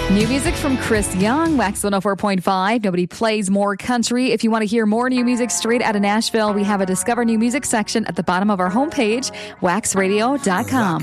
New music from Chris Young, Wax 104.5. Nobody plays more country. If you want to hear more new music straight out of Nashville, we have a Discover New Music section at the bottom of our homepage, waxradio.com.